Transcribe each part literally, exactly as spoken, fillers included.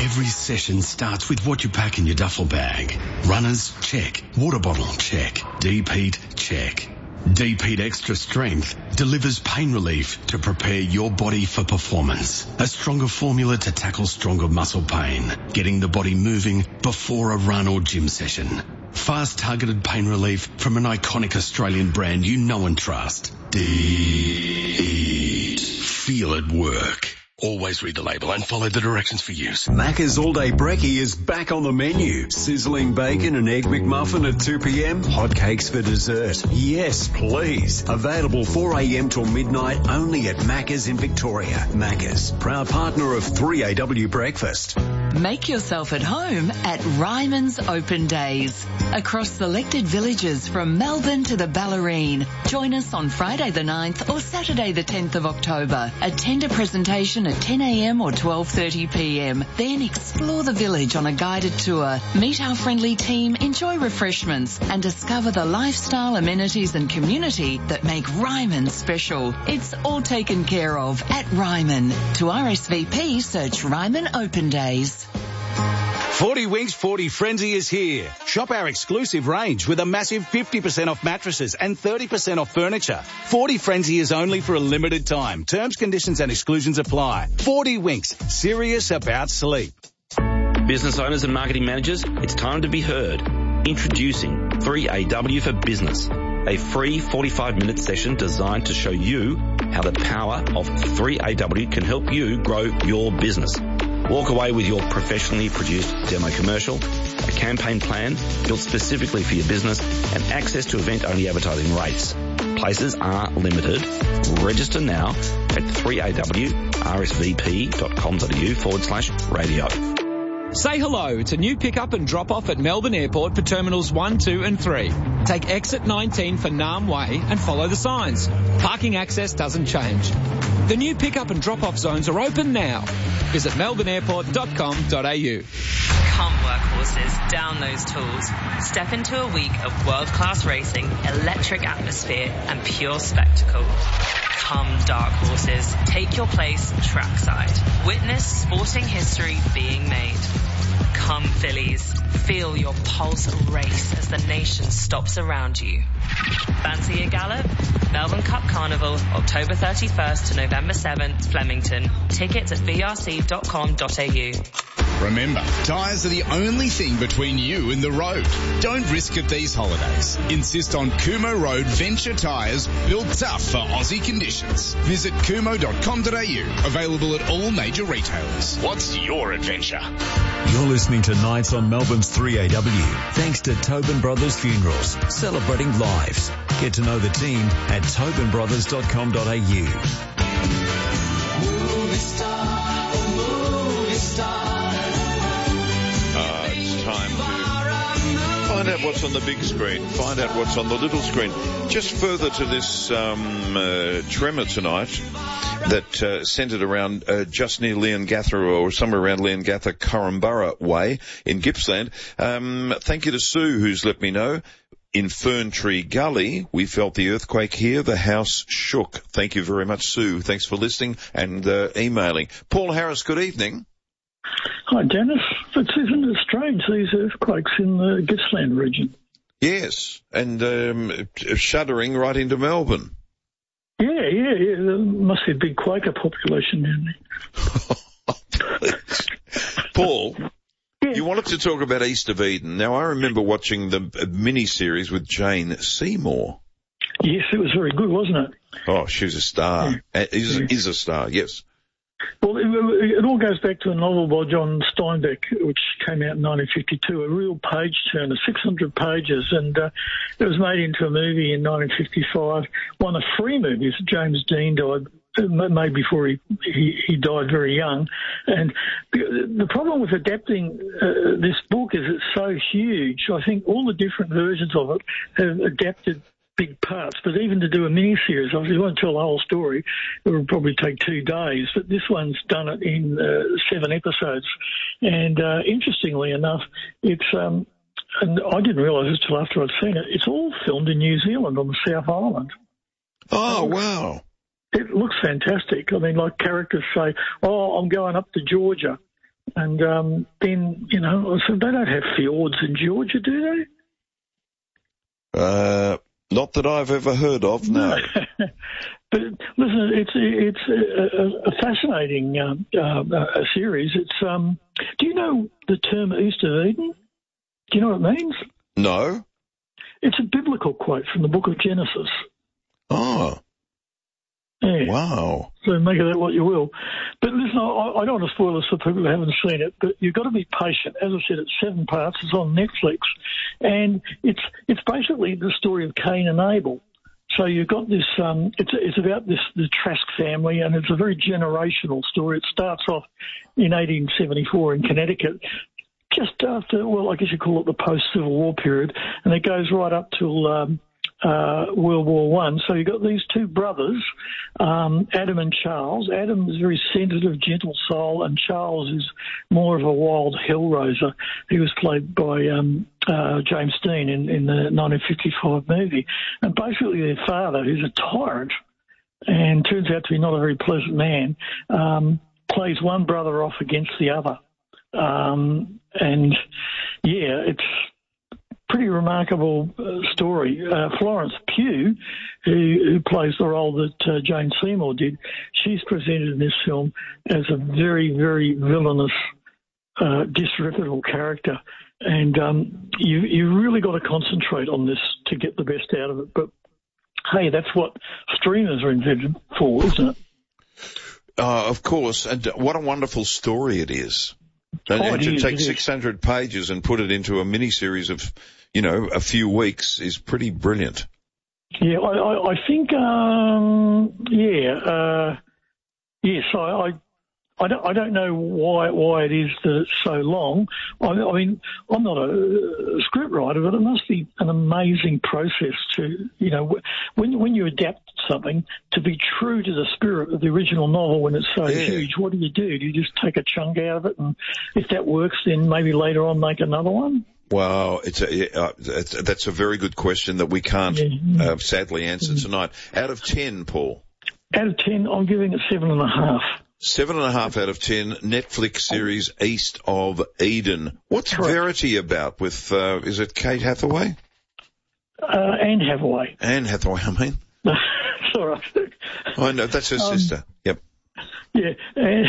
Every session starts with what you pack in your duffel bag. Runners, check. Water bottle, check. Deep heat, check. Deep Heat Extra Strength delivers pain relief to prepare your body for performance. A stronger formula to tackle stronger muscle pain, getting the body moving before a run or gym session. Fast targeted pain relief from an iconic Australian brand you know and trust. Deep. Feel it work. Always read the label and follow the directions for use. Macca's All Day Brekkie is back on the menu. Sizzling bacon and egg McMuffin at two p.m. Hotcakes for dessert. Yes, please. Available four a.m. till midnight only at Macca's in Victoria. Macca's, proud partner of three A W Breakfast. Make yourself at home at Ryman's Open Days. Across selected villages from Melbourne to the Ballerine. Join us on Friday the ninth or Saturday the tenth of October. Attend a presentation at ten a.m. or twelve thirty p.m. Then explore the village on a guided tour. Meet our friendly team, enjoy refreshments and discover the lifestyle, amenities and community that make Ryman special. It's all taken care of at Ryman. To R S V P, search Ryman Open Days. forty Winks forty Frenzy is here. Shop our exclusive range with a massive fifty percent off mattresses and thirty percent off furniture. forty Frenzy is only for a limited time. Terms, conditions and exclusions apply. forty Winks, serious about sleep. Business owners and marketing managers, it's time to be heard. Introducing three A W for Business, a free forty-five minute session designed to show you how the power of three A W can help you grow your business. Walk away with your professionally produced demo commercial, a campaign plan built specifically for your business, and access to event-only advertising rates. Places are limited. Register now at three A W R S V P dot com dot a u forward slash radio. Say hello. It's a new pick-up and drop-off at Melbourne Airport for Terminals one, two and three. Take exit nineteen for Nam Way and follow the signs. Parking access doesn't change. The new pick-up and drop-off zones are open now. Visit melbourne airport dot com dot a u. Come workhorses, down those tools. Step into a week of world-class racing, electric atmosphere and pure spectacle. Come dark horses, take your place trackside. Witness sporting history being made. Come fillies, feel your pulse race as the nation stops around you. Fancy a gallop? Melbourne Cup Carnival, October thirty-first to November seventh, Flemington. Tickets at v r c dot com dot a u. Remember, tyres are the only thing between you and the road. Don't risk it these holidays. Insist on Kumo Road Venture tyres, built tough for Aussie conditions. Visit kumo dot com dot a u. Available at all major retailers. What's your adventure? You're listening to Nights on Melbourne's three A W, thanks to Tobin Brothers Funerals, celebrating lives. Get to know the team at tobin brothers dot com dot a u. Movie star, movie star. Uh, it's time to find out what's on the big screen, find out what's on the little screen. Just further to this um, uh, tremor tonight that uh, centred around uh, just near Leongatha or somewhere around Leongatha, Korumburra Way in Gippsland. Um, thank you to Sue, who's let me know. In Fern Tree Gully, we felt the earthquake here. The house shook. Thank you very much, Sue. Thanks for listening and uh, emailing. Paul Harris, good evening. Hi, Dennis. It's, isn't it strange, these earthquakes in the Gippsland region? Yes, and um, shuddering right into Melbourne. Yeah, yeah, yeah. There must be a big Quaker population down there. Paul, yeah. You wanted to talk about East of Eden. Now, I remember watching the mini-series with Jane Seymour. Yes, it was very good, wasn't it? Oh, she was a star. Yeah. Is, yeah. is a star, yes. Well, it, it all goes back to a novel by John Steinbeck, which came out in nineteen fifty-two, a real page-turner, six hundred pages, and uh, it was made into a movie in nineteen fifty-five, one of three movies. James Dean died, made before he, he, he died very young. And the, the problem with adapting uh, this book is it's so huge. I think all the different versions of it have adapted big parts, but even to do a mini-series, if you want to tell the whole story, it would probably take two days, but this one's done it in uh, seven episodes. And uh, interestingly enough, it's, um, and I didn't realise this till after I'd seen it, it's all filmed in New Zealand on the South Island. Oh, wow. It looks fantastic. I mean, like characters say, oh, I'm going up to Georgia. And um, then, you know, so they don't have fjords in Georgia, do they? Uh, not that I've ever heard of, no. But listen, it's it's a, a fascinating um, uh, a series. It's um, do you know the term East of Eden? Do you know what it means? No. It's a biblical quote from the Book of Genesis. Oh. Yeah. Wow. So make of that what you will. But listen, I, I don't want to spoil this for people who haven't seen it, but you've got to be patient. As I said, it's seven parts. It's on Netflix. And it's it's basically the story of Cain and Abel. So you've got this, um, it's, it's about this, the Trask family, and it's a very generational story. It starts off in eighteen seventy-four in Connecticut, just after, well, I guess you call it the post-Civil War period, and it goes right up till um, uh, World War One. So you've got these two brothers, um, Adam and Charles. Adam is a very sensitive, gentle soul, and Charles is more of a wild hellraiser. He was played by um, uh, James Dean in, in the nineteen fifty-five movie. And basically their father, who's a tyrant and turns out to be not a very pleasant man, um, plays one brother off against the other. Um, and, yeah, it's pretty remarkable uh, story. Uh, Florence Pugh, who, who plays the role that uh, Jane Seymour did, she's presented in this film as a very, very villainous, uh, disreputable character. And um, you you really got to concentrate on this to get the best out of it. But, hey, that's what streamers are invented for, isn't it? Uh, of course. And what a wonderful story it is. And, oh, and to is, take six hundred pages and put it into a mini-series of, you know, a few weeks is pretty brilliant. Yeah, I, I, I think, um, yeah, uh, yes, I, I, I don't, I don't know why why it is that it's so long. I, I mean, I'm not a script writer, but it must be an amazing process to, you know, when when you adapt something to be true to the spirit of the original novel when it's so yeah. huge. What do you do? Do you just take a chunk out of it, and if that works, then maybe later on make another one? Wow, it's a, uh, it's, that's a very good question that we can't yeah. uh, sadly answer mm-hmm. tonight. Out of ten, Paul? Out of ten, I'm giving it seven and a half. Seven and a half out of ten, Netflix series East of Eden. What's Correct. Verity about with, uh, is it Kate Hathaway? Uh, Anne Hathaway. Anne Hathaway, I mean. Sorry. I know, that's her um, sister. Yep. Yeah, and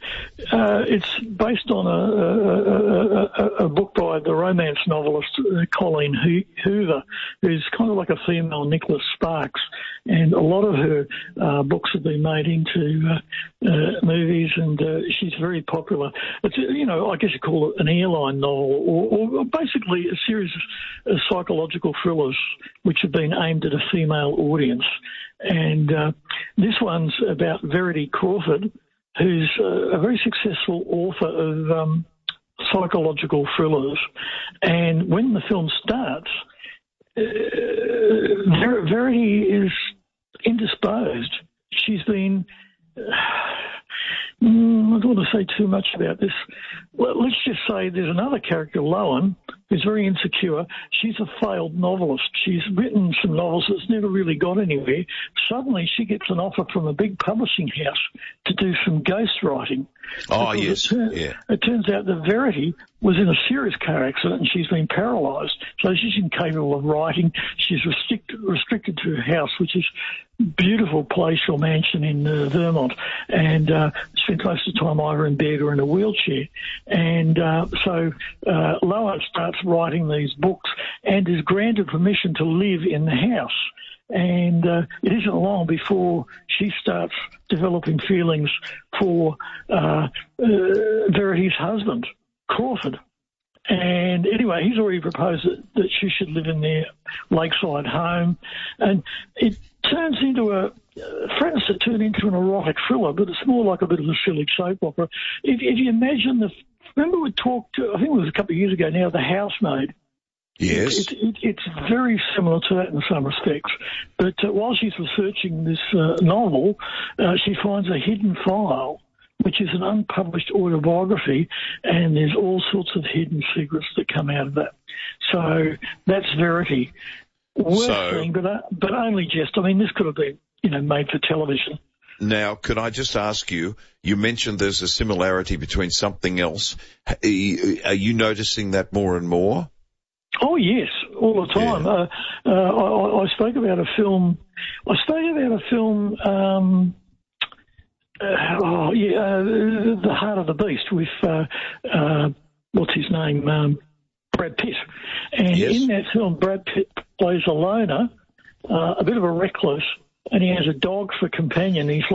uh, it's based on a, a, a, a book by the romance novelist uh, Colleen Hoover, who's kind of like a female Nicholas Sparks, and a lot of her uh, books have been made into uh, uh, movies, and uh, she's very popular. It's, you know, I guess you call it an airline novel, or, or basically a series of psychological thrillers which have been aimed at a female audience. And uh, this one's about Verity Crawford, who's uh, a very successful author of um, psychological thrillers. And when the film starts, uh, Ver- Verity is indisposed. She's been... Uh, mm, I don't want to say too much about this. Well, let's just say there's another character, Lowen, who's very insecure. She's a failed novelist. She's written some novels that's never really got anywhere. Suddenly she gets an offer from a big publishing house to do some ghostwriting. Oh, yes. It, turn, yeah. it turns out that Verity was in a serious car accident and she's been paralysed. So she's incapable of writing. She's restricted, restricted to her house, which is a beautiful palatial mansion in uh, Vermont, and uh, spent most of the time either in bed or in a wheelchair. And uh, so uh, Lowen starts writing these books and is granted permission to live in the house. And uh, it isn't long before she starts developing feelings for uh, uh, Verity's husband, Crawford. And anyway, he's already proposed that, that she should live in their lakeside home. And it turns into a, uh, threatens to turn into an erotic thriller, but it's more like a bit of a silly soap opera. If, if you imagine the, remember we talked, I think it was a couple of years ago now, The Housemaid. Yes. It, it, it's very similar to that in some respects. But uh, while she's researching this uh, novel, uh, she finds a hidden file, which is an unpublished autobiography, and there's all sorts of hidden secrets that come out of that. So that's Verity. Worth So, seeing, but, uh, but only just, I mean, this could have been, you know, made for television. Now, could I just ask you, you mentioned there's a similarity between Something Else. Are you noticing that more and more? Oh, yes, all the time. Yeah. Uh, uh, I, I spoke about a film, I spoke about a film, um, uh, oh, yeah, uh, The Heart of the Beast with, uh, uh, what's his name, um, Brad Pitt. And yes. in that film, Brad Pitt plays a loner, uh, a bit of a recluse, and he has a dog for companion. He's